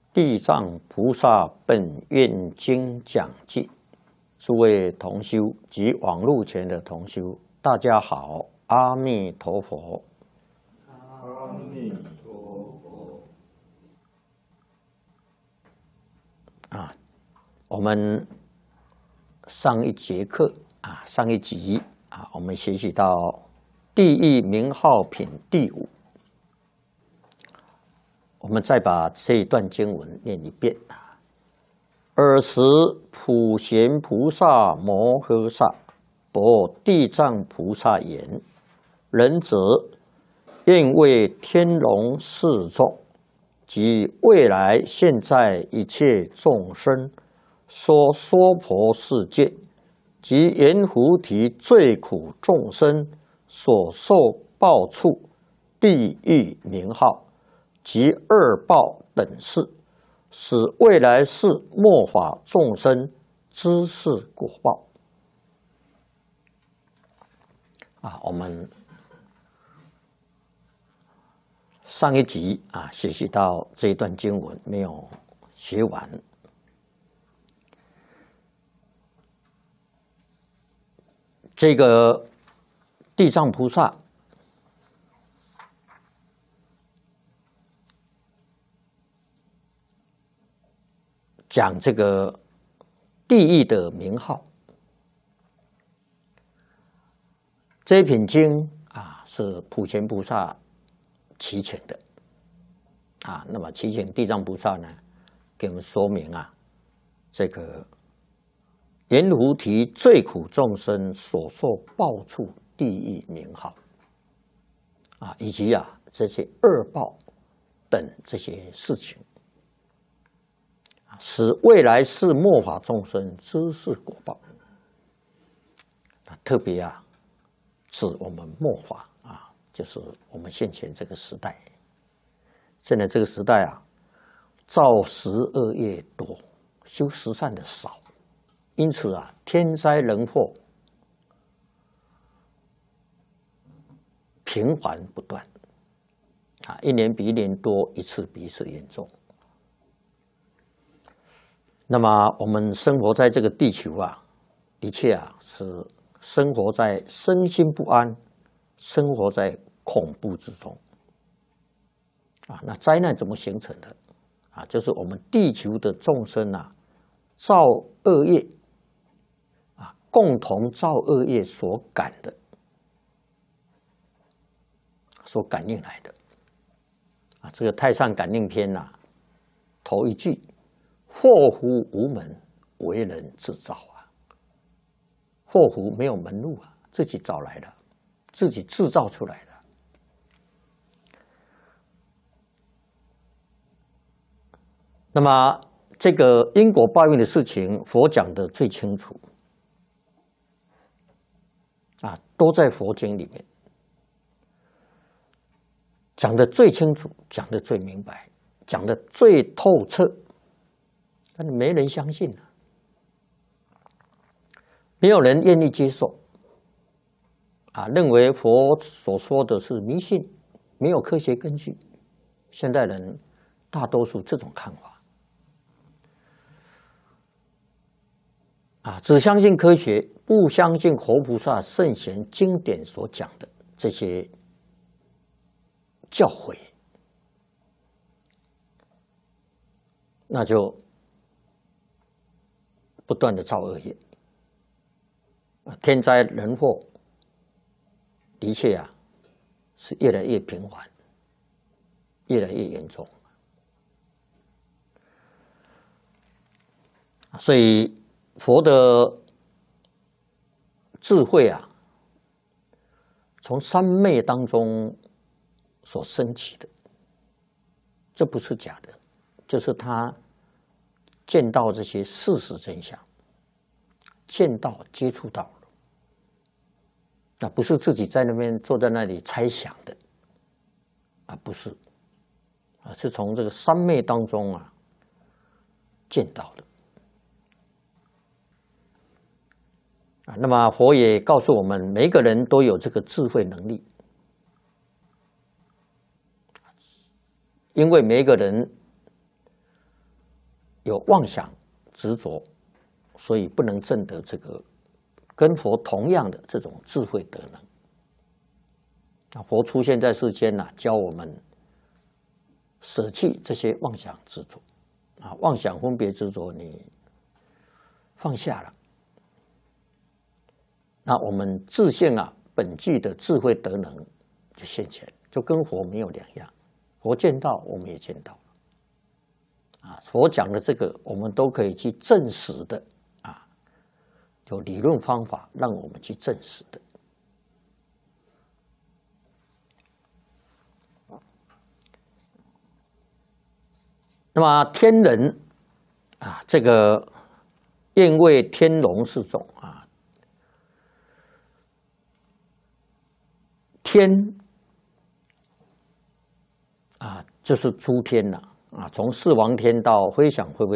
地藏菩萨本愿经讲记，诸位同修及网络前的同修，大家好，阿弥陀佛。 阿弥陀佛。 我们上一节课上一集我们学习到地狱名号品第5。我们再把这一段经文念一遍。尔时普贤菩萨摩诃萨薄地藏菩萨言：仁者，愿为天龙四众及未来现在一切众生说娑婆世界及阎浮提最苦众生所受报处地狱名号及二报等事，使未来世末法众生知是果报。我们上一集学习到这一段经文没有学完。这个地藏菩萨讲这个地狱的名号，这一品经是普贤菩萨祈请的那么祈请地藏菩萨呢，给我们说明这个阎浮提最苦众生所受报处地狱名号以及这些二报等这些事情，使未来世末法众生知是果报。特别指我们末法就是我们现前这个时代。现在这个时代造十恶业多，修十善的少，因此天灾人祸频繁不断一年比一年多，一次比一次严重。那么我们生活在这个地球的确是生活在身心不安，生活在恐怖之中那灾难怎么形成的就是我们地球的众生造恶业共同造恶业所感的，所感应来的这个太上感应篇头一句：祸福无门，为人自造祸福没有门路自己找来的，自己制造出来的。那么这个因果报应的事情，佛讲的最清楚都在佛经里面讲的最清楚，讲的最明白，讲的最透彻，但是没人相信没有人愿意接受认为佛所说的是迷信，没有科学根据。现代人大多数这种看法只相信科学，不相信活菩萨圣贤经典所讲的这些教诲，那就不断的造恶业天灾人祸的确是越来越频繁，越来越严重。所以佛的智慧从三昧当中所升起的，这不是假的，就是他见到这些事实真相，见到接触到了，那不是自己在那边坐在那里猜想的不是是从这个三昧当中见到的那么佛也告诉我们，每个人都有这个智慧能力，因为每一个人有妄想执着，所以不能证得这个跟佛同样的这种智慧德能。佛出现在世间教我们舍弃这些妄想执着妄想分别执着你放下了，那我们自性本具的智慧德能就现前，就跟佛没有两样。佛见到，我们也见到佛讲的这个，我们都可以去证实的有理论方法让我们去证实的。那么天人这个愿为天龙四众天就是诸天从四王天到飞翔会不会